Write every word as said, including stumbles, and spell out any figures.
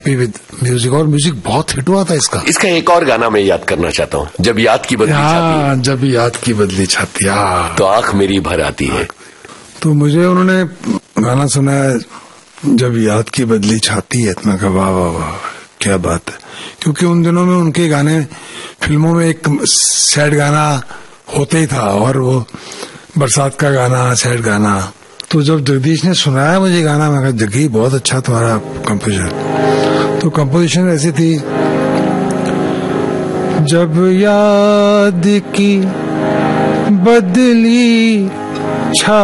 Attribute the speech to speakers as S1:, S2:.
S1: With music, और music बहुत hit हुआ था इसका।
S2: इसका एक और गाना मैं याद करना चाहता हूँ, जब याद की बदली छाती,
S1: जब याद की बदली छाती,
S2: तो आंख मेरी भर आती है।
S1: तो मुझे उन्होंने गाना सुनाया, जब याद की बदली छाती है, इतना का वाह वाह वाह क्या बात है। क्योंकि उन दिनों में उनके गाने फिल्मों में एक सैड गाना होते ही था, और वो बरसात का गाना, सैड गाना। तो जब जगदीश ने सुनाया मुझे गाना, मैं कहा जगी बहुत अच्छा तुम्हारा कंपोजिशन। तो कंपोजिशन ऐसी थी, जब याद की बदली छा